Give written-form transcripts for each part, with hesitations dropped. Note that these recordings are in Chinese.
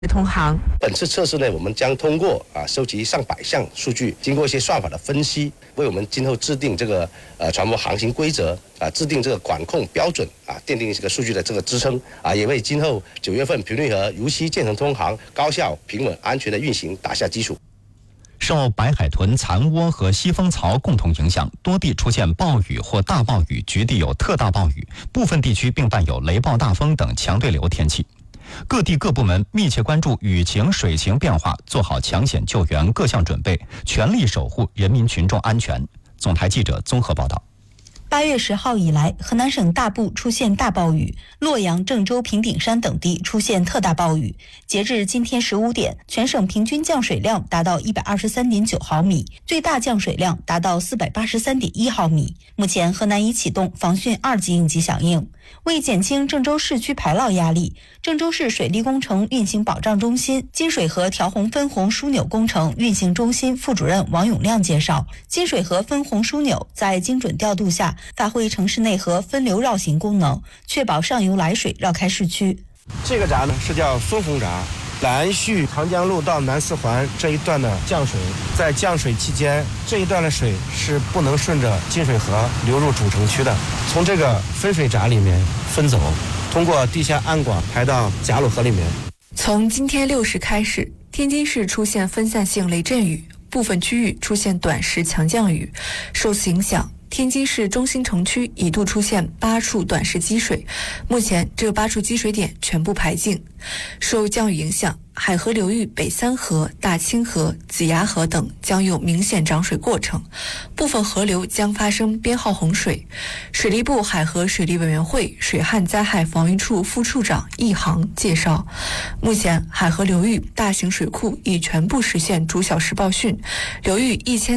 通航。 本次测试呢，我们将通过收集上百项数据，经过一些算法的分析，为我们今后制定这个船舶航行规则制定这个管控标准奠定这个数据的这个支撑也为今后9月份频率河如期建成通航、高效、平稳、安全的运行打下基础。 受白海豚残涡和西风槽共同影响，多地出现暴雨或大暴雨，局地有特大暴雨，部分地区并伴有雷暴大风等强对流天气。各地各部门密切关注雨情、水情变化，做好抢险救援各项准备，全力守护人民群众安全。总台记者综合报道。 8月10号以来，河南省大部出现大暴雨，洛阳、郑州、平顶山等地出现特大暴雨。截至今天15点，全省平均降水量达到123.9毫米，最大降水量达到483.1毫米。目前，河南已启动防汛2级应急响应。为减轻郑州市区排涝压力，郑州市水利工程运行保障中心金水河调洪分洪枢纽工程运行中心副主任王永亮介绍，金水河分洪枢纽在精准调度下，发挥城市内河分流绕行功能，确保上游来水绕开市区。 这个闸呢是叫分洪闸，南续长江路到南四环这一段的降水，在降水期间，这一段的水是不能顺着金水河流入主城区的，从这个分水闸里面分走，通过地下暗管排到贾鲁河里面。 从今天6时开始，天津市出现分散性雷阵雨，部分区域出现短时强降雨。受此影响，天津市中心城区一度出现8处短时积水，目前这8处积水点全部排净。受降雨影响，海河流域北三河、大清河、子牙河等将有明显涨水过程，部分河流将发生编号洪水。水利部海河水利委员会水旱灾害防御处副处长易航介绍，目前海河流域大型水库已全部实现逐小时报汛，流域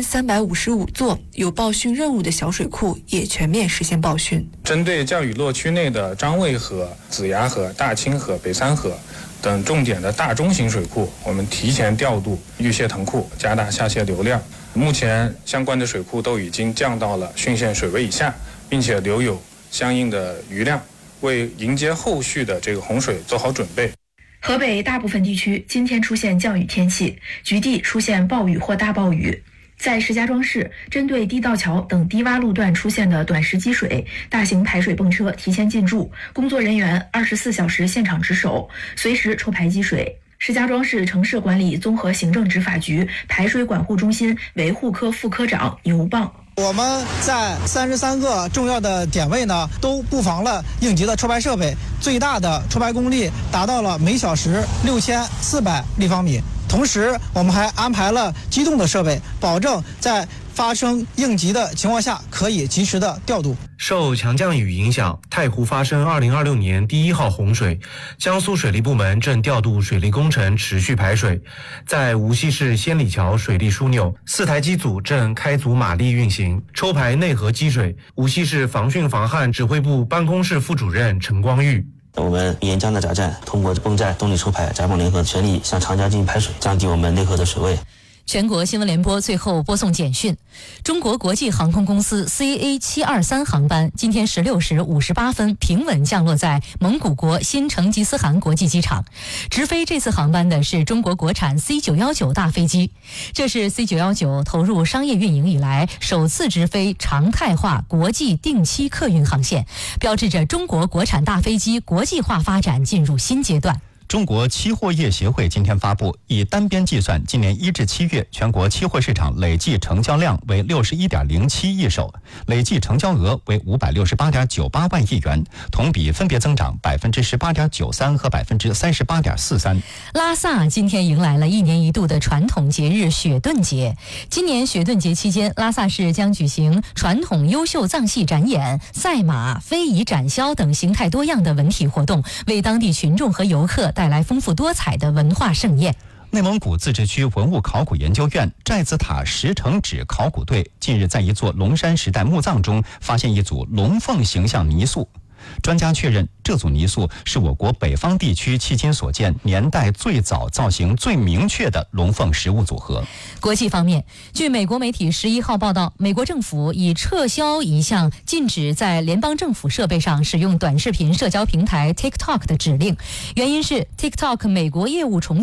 1355座有报汛任务的小水库也全面实现报汛。 针对降雨落区内的张卫河、子牙河、大清河、北三河等重点的大中型水库，我们提前调度预泄腾库，加大下泄流量。目前相关的水库都已经降到了汛限水位以下，并且留有相应的余量，为迎接后续的这个洪水做好准备。 河北大部分地区今天出现降雨天气，局地出现暴雨或大暴雨。在石家庄市，针对地道桥等低洼路段出现的短时积水，大型排水泵车提前进驻，工作人员24小时现场值守，随时抽排积水。石家庄市城市管理综合行政执法局排水管护中心维护科副科长牛棒。 我们在33个重要的点位呢，都布防了应急的抽排设备，最大的抽排功率达到了每小时6400立方米。同时，我们还安排了机动的设备，保证在发生应急的情况下可以及时的调度。 受强降雨影响，太湖发生2026年第1号洪水，江苏水利部门正调度水利工程持续排水。在无锡市仙里桥水利枢纽，4台机组正开足马力运行，抽排内河积水。无锡市防汛防旱指挥部办公室副主任陈光玉。 我们沿江的闸站通过泵站动力抽排、闸泵联合，全力向长江进行排水，降低我们内河的水位。 全国新闻联播最后播送简讯：中国国际航空公司 CA723 航班今天16时58分平稳降落在蒙古国新成吉思汗国际机场。直飞这次航班的是中国国产 C919 大飞机，这是 C919 投入商业运营以来首次直飞常态化国际定期客运航线，标志着中国国产大飞机国际化发展进入新阶段。 中国期货业协会今天发布，以单边计算，今年1至7月全国期货市场累计成交量为61.07亿手，累计成交额为568.98万亿元，同比分别增长18.93%和38.43%。 拉萨今天迎来了1年1度的传统节日雪顿节。今年雪顿节期间，拉萨市将举行传统优秀藏戏展演、赛马、非遗展销等形态多样的文体活动，为当地群众和游客带来丰富多彩的文化盛宴。 内蒙古自治区文物考古研究院寨子塔石城址考古队近日在一座龙山时代墓葬中发现一组龙凤形象泥塑。 专家确认，这组泥塑是我国北方地区迄今所见年代最早、造型最明确的龙凤实物组合。 国际方面，据美国媒体11号报道，美国政府已撤销一项禁止在联邦政府设备上使用短视频社交平台 TikTok 的指令，原因是 TikTok 美国业务重